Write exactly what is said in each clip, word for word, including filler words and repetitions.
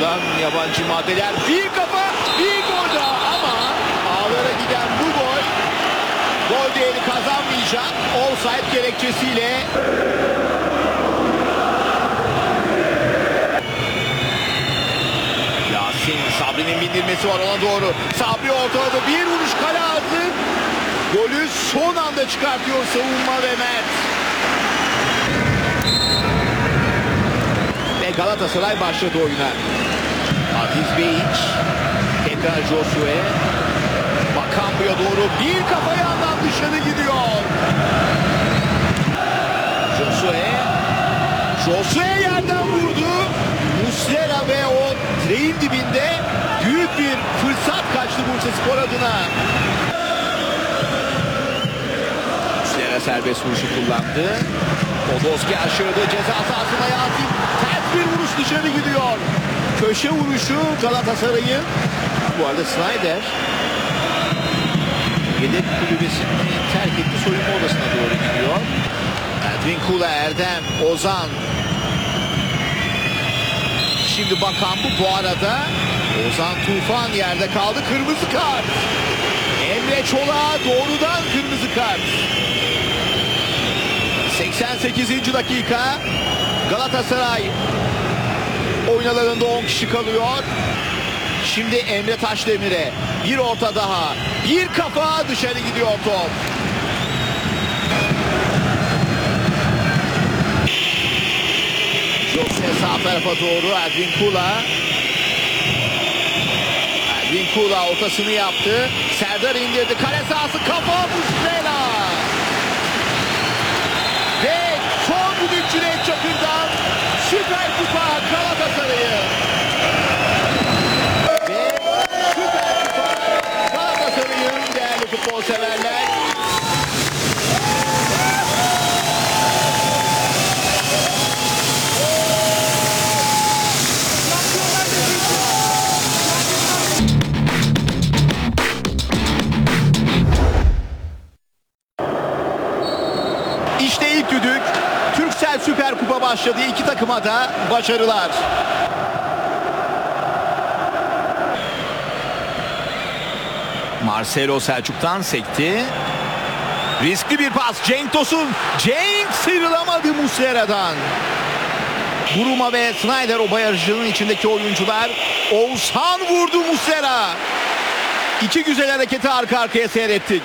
Kullanılan yabancı maddeler. Bir kafa, bir gol daha ama ağlara giden bu gol gol değeri kazanmayacak. Offside gerekçesiyle. Yasin, Sabri'nin bindirmesi var ona doğru. Sabri ortaladı. Bir vuruş kale ağzı. Golü son anda çıkartıyor savunma ve Mert. Ve Galatasaray başladı oyuna. Aziz Beyiç. Tekrar Josue. Bakambu'ya doğru bir kafa yandan dışarı gidiyor. Josue. Josue yerden vurdu. Muslera ve o direğin dibinde büyük bir fırsat kaçtı Bursaspor adına. Muslera serbest vuruşu kullandı. Podolski aşırıda ceza sahasına Yasin. Ters bir vuruş dışarı gidiyor. Köşe vuruşu Galatasaray'ın. Bu arada Snyder yedek kulübesini terk etti. Soyunma odasına doğru gidiyor. Edwin Kula, Erdem, Ozan. Şimdi bakan bu bu arada. Ozan Tufan yerde kaldı. Kırmızı kart. Emre Çolak'a doğrudan kırmızı kart. seksen sekizinci dakika. Galatasaray oyun alanında on kişi kalıyor. Şimdi Emre Taşdemir'e bir orta daha. Bir kafa dışarı gidiyor top. Jose sağ tarafa doğru Edwin Kula. Edwin Kula ortasını yaptı. Serdar indirdi. Kale sahası kafa Muslera. Ve son düdük Cüneyt Çakır'dan Süper Kupa Galatasaray'ı. Ve Süper Kupa Galatasaray'ın değerli futbol severler. İşte ilk düdük. Türksel Süper Kupa başladı. İki takıma da başarılar. Marcelo Selçuk'tan sekti. Riskli bir pas. Cenk Tosun. Cenk sıyrılamadı Muslera'dan. Buruma ve Snyder o bayarıcının içindeki oyuncular. Oğuzhan vurdu Muslera. İki güzel hareketi arka arkaya seyrettik.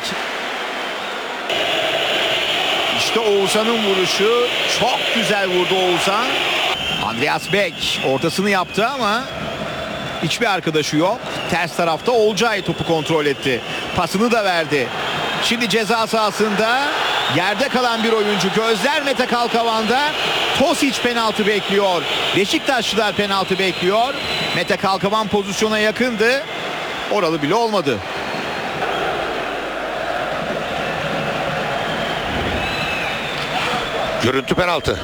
İşte Oğuzhan'ın vuruşu. Çok güzel vurdu Oğuzhan. Andreas Beck ortasını yaptı ama hiçbir arkadaşı yok. Ters tarafta Olcay topu kontrol etti. Pasını da verdi. Şimdi ceza sahasında yerde kalan bir oyuncu. Gözler Mete Kalkavan'da. Tosic penaltı bekliyor. Beşiktaşlılar penaltı bekliyor. Mete Kalkavan pozisyona yakındı. Oralı bile olmadı. Görüntü penaltı.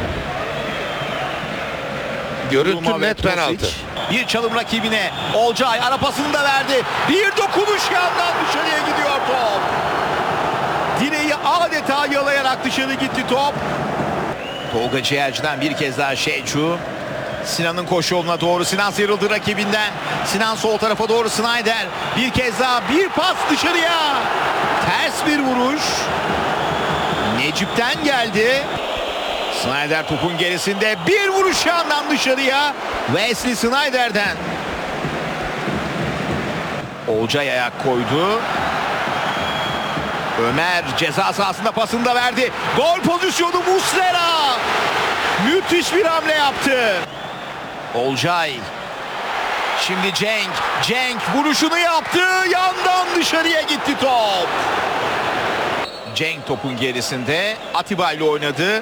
Görüntü Ruma net penaltı. Bir çalım rakibine. Olcay ara pasını da verdi. Bir dokunuş yandan dışarıya gidiyor top. Direği adeta yalayarak dışarı gitti top. Tolga Ciğerci'den bir kez daha Şeyçu. Sinan'ın koşu yoluna doğru. Sinan sıyrıldı rakibinden. Sinan sol tarafa doğru Snyder. Bir kez daha bir pas dışarıya. Ters bir vuruş. Necip'ten geldi. Snyder topun gerisinde bir vuruş yandan dışarıya. Wesley Snyder'den. Olcay ayak koydu. Ömer ceza sahasında pasını da verdi. Gol pozisyonu Muslera. Müthiş bir hamle yaptı. Olcay. Şimdi Cenk. Cenk vuruşunu yaptı. Yandan dışarıya gitti top. Cenk topun gerisinde. Atiba ile oynadı.